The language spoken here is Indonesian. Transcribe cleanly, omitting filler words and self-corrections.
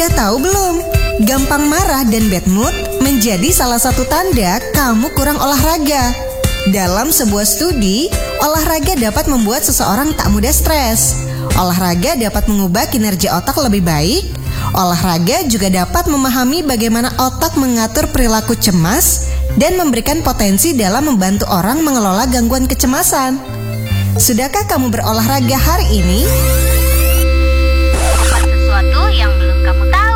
Udah tahu belum? Gampang marah dan bad mood menjadi salah satu tanda kamu kurang olahraga. Dalam sebuah studi, olahraga dapat membuat seseorang tak mudah stres. Olahraga dapat mengubah kinerja otak lebih baik. Olahraga juga dapat memahami bagaimana otak mengatur perilaku cemas dan memberikan potensi dalam membantu orang mengelola gangguan kecemasan. Sudahkah kamu berolahraga hari ini? Sesuatu yang belum kamu